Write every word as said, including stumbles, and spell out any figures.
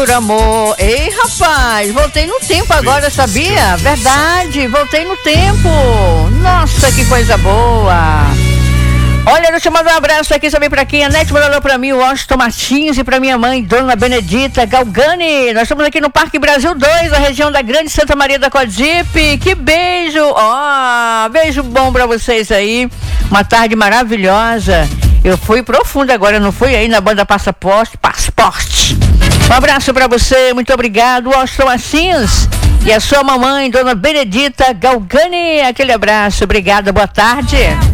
Por amor. Ei, rapaz, voltei no tempo agora, sabia? Verdade, voltei no tempo. Nossa, que coisa boa. Olha, deixa eu mandar um abraço aqui, sabe pra quem? A Nete mandou pra mim, o Washington Martins, e pra minha mãe, Dona Benedita Galgani. Nós estamos aqui no Parque Brasil dois, na região da Grande Santa Maria da Codzipe. Que beijo, ó, oh, beijo bom pra vocês aí. Uma tarde maravilhosa. Eu fui profunda agora, não fui aí na banda Passaporte, Passaporte. Um abraço pra você, muito obrigado, Washington Martins. E a sua mamãe, Dona Benedita Galgani. Aquele abraço, obrigada, boa tarde.